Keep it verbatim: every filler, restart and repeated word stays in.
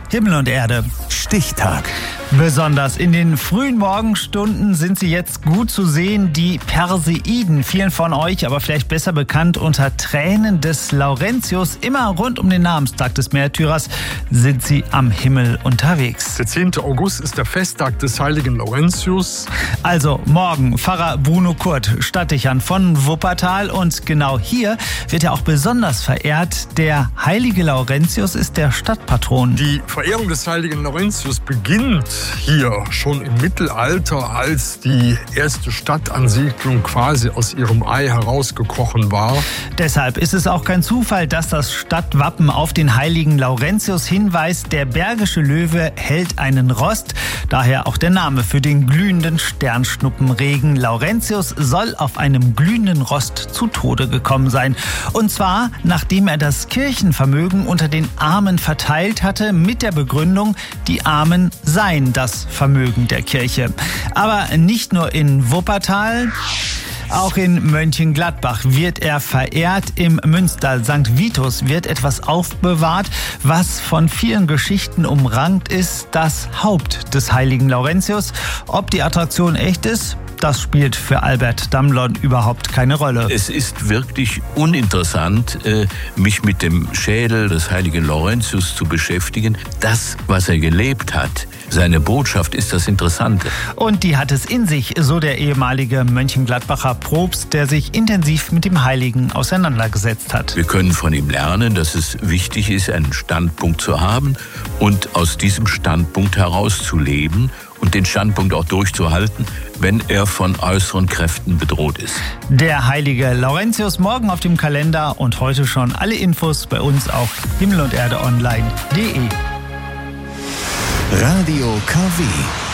Himmel und Erde. Stichtag. Besonders in den frühen Morgenstunden sind sie jetzt gut zu sehen, die Perseiden. Vielen von euch aber vielleicht besser bekannt unter Tränen des Laurentius. Immer rund um den Namenstag des Märtyrers sind sie am Himmel unterwegs. Der zehnte August ist der Festtag des heiligen Laurentius. Also morgen Pfarrer Bruno Kurt, Stadtdechant von Wuppertal. Und genau hier wird er auch besonders verehrt. Der heilige Laurentius ist der Stadtpatron. Die Verehrung des heiligen Laurentius beginnt hier schon im Mittelalter, als die erste Stadtansiedlung quasi aus ihrem Ei herausgekrochen war. Deshalb ist es auch kein Zufall, dass das Stadtwappen auf den heiligen Laurentius hinweist. Der bergische Löwe hält einen Rost, daher auch der Name für den glühenden Sternschnuppenregen. Laurentius soll auf einem glühenden Rost zu Tode gekommen sein. Und zwar, nachdem er das Kirchenvermögen unter den Armen verteilt hatte, mit der Begründung, die Armen seien das Vermögen der Kirche. Aber nicht nur in Wuppertal. Auch in Mönchengladbach wird er verehrt. Im Münster Sankt Vitus wird etwas aufbewahrt, was von vielen Geschichten umrankt ist, das Haupt des heiligen Laurentius. Ob die Attraktion echt ist, das spielt für Albert Damlon überhaupt keine Rolle. Es ist wirklich uninteressant, mich mit dem Schädel des heiligen Laurentius zu beschäftigen. Das, was er gelebt hat, seine Botschaft ist das Interessante. Und die hat es in sich, so der ehemalige Mönchengladbacher Propst, der sich intensiv mit dem Heiligen auseinandergesetzt hat. Wir können von ihm lernen, dass es wichtig ist, einen Standpunkt zu haben und aus diesem Standpunkt heraus zu leben und den Standpunkt auch durchzuhalten, wenn er von äußeren Kräften bedroht ist. Der heilige Laurentius morgen auf dem Kalender und heute schon alle Infos bei uns auf himmel und erde online punkt de. Radio K W